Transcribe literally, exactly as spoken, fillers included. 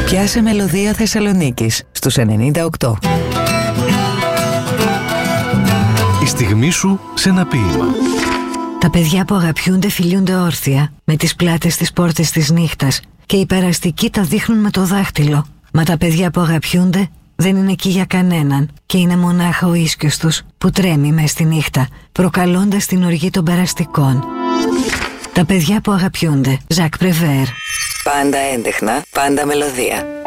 Πιάσε μελωδία Θεσσαλονίκης στους ενενήντα οκτώ. Η στιγμή σου σε ένα ποίημα. Τα παιδιά που αγαπιούνται φιλιούνται όρθια, με τις πλάτες στις πόρτες της νύχτας, και οι περαστικοί τα δείχνουν με το δάχτυλο. Μα τα παιδιά που αγαπιούνται δεν είναι εκεί για κανέναν, και είναι μονάχα ο ίσκιος τους που τρέμει μες στη νύχτα, προκαλώντας την οργή των περαστικών. Τα παιδιά που αγαπιούνται. Ζακ Πρεβέρ. Πάντα έντεχνα, πάντα μελωδία.